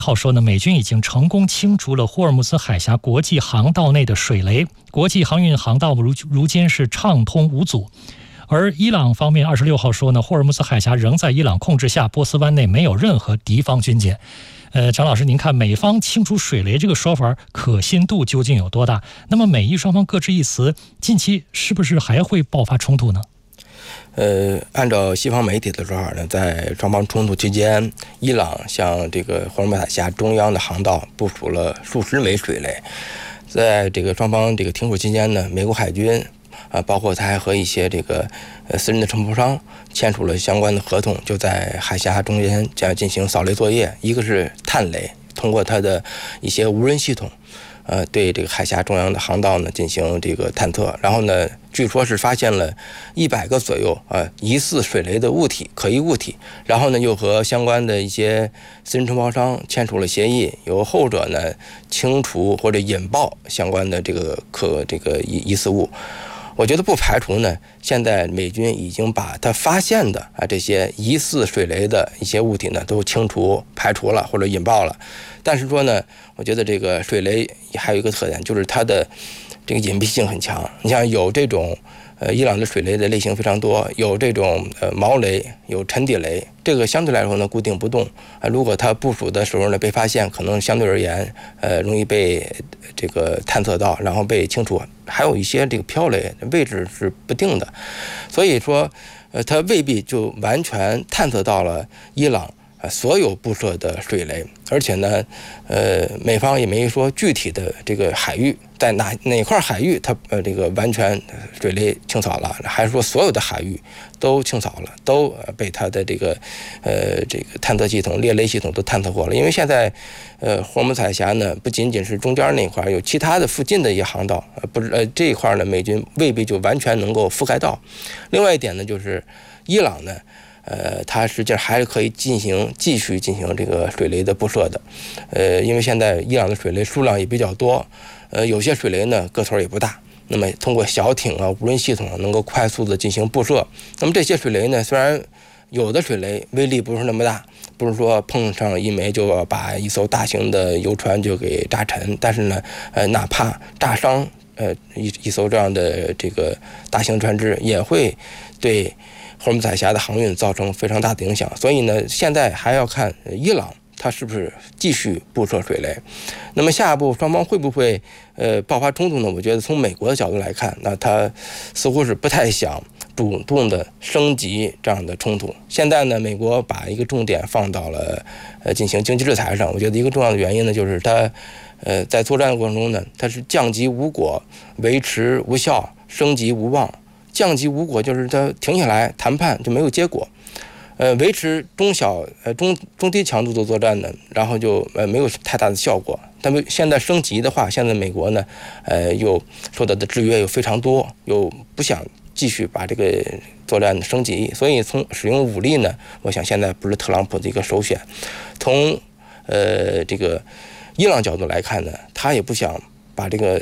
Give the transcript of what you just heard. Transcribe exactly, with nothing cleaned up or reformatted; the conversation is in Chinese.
号说呢，美军已经成功清除了霍尔木兹海峡国际航道内的水雷，国际航运航道如如今是畅通无阻。而伊朗方面二十六号说呢，霍尔木兹海峡仍在伊朗控制下，波斯湾内没有任何敌方军舰。呃，张老师，您看美方清除水雷这个说法可信度究竟有多大？那么美伊双方各执一词，近期是不是还会爆发冲突呢？ 呃，按照西方媒体的说法呢，在双方冲突期间，伊朗向这个霍尔木兹海峡中央的航道部署了数十枚水雷。在这个双方这个停火期间呢，美国海军啊，包括他还和一些这个呃私人的承包商签署了相关的合同，就在海峡中间将进行扫雷作业。一个是探雷，通过它的一些无人系统。呃，对这个海峡中央的航道呢进行这个探测，然后呢，据说是发现了一百个左右啊、呃、疑似水雷的物体、可疑物体，然后呢又和相关的一些私人承包商签署了协议，由后者呢清除或者引爆相关的这个可这个疑疑似物。我觉得不排除呢，现在美军已经把他发现的啊这些疑似水雷的一些物体呢都清除、排除了或者引爆了。但是说呢，我觉得这个水雷还有一个特点，就是它的这个隐蔽性很强。你像有这种呃伊朗的水雷的类型非常多，有这种呃毛雷，有沉底雷，这个相对来说呢固定不动啊。如果它部署的时候呢被发现，可能相对而言呃容易被这个探测到，然后被清除。还有一些这个飘雷位置是不定的，所以说呃它未必就完全探测到了伊朗啊所有布设的水雷，而且呢呃美方也没说具体的这个海域在哪哪块海域它呃这个完全水雷清扫了，还是说所有的海域都清扫了，都被它的这个呃这个探测系统、猎雷系统都探测过了。因为现在呃霍尔木兹海峡呢不仅仅是中间那块，有其他的附近的一些航道，呃不是呃这一块呢美军未必就完全能够覆盖到。另外一点呢就是伊朗呢呃，它实际上还是可以进行继续进行这个水雷的布设的，呃，因为现在伊朗的水雷数量也比较多，呃，有些水雷呢个头也不大，那么通过小艇啊、无人系统能够快速的进行布设。那么这些水雷呢，虽然有的水雷威力不是那么大，不是说碰上一枚就要把一艘大型的游船就给炸沉，但是呢，呃，哪怕炸伤呃一一艘这样的这个大型船只，也会对霍尔木兹海峡的航运造成非常大的影响。所以呢，现在还要看伊朗它是不是继续布设水雷。那么下一步双方会不会呃爆发冲突呢？我觉得从美国的角度来看，那他似乎是不太想主动的升级这样的冲突。现在呢，美国把一个重点放到了呃进行经济制裁上。我觉得一个重要的原因呢，就是它呃在作战的过程中呢，它是降级无果，维持无效，升级无望。降级无果就是它停下来谈判就没有结果，呃，维持中小呃中中低强度的作战呢，然后就呃没有太大的效果。但是现在升级的话，现在美国呢，呃，又受到的制约又非常多，又不想继续把这个作战升级，所以从使用武力呢，我想现在不是特朗普的一个首选。从呃这个伊朗角度来看呢，他也不想把这个